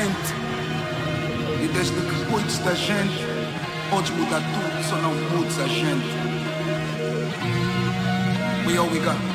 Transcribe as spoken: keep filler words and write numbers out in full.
mente e desde que cuides da gente, podes mudar tudo, só não mudes a gente. We all we got.